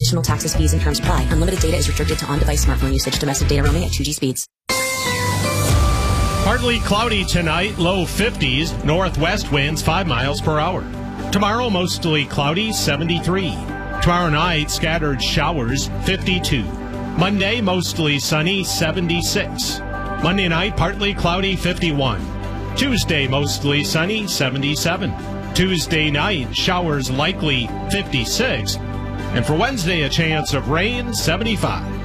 Additional taxes, fees, and terms apply. Unlimited data is restricted to on-device smartphone usage. Domestic data roaming at 2G speeds. Partly cloudy tonight, low 50s, northwest winds 5 miles per hour. Tomorrow, mostly cloudy, 73. Tomorrow night, scattered showers, 52. Monday, mostly sunny, 76. Monday night, partly cloudy, 51. Tuesday, mostly sunny, 77. Tuesday night, showers likely, 56. And for Wednesday, a chance of rain, 75.